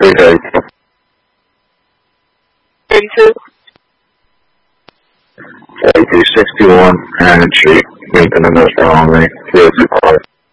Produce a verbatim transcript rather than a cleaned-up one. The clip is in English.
Okay. thirty-two. thirty-two sixty-one, and Street, Lincoln, and that's wrong, me.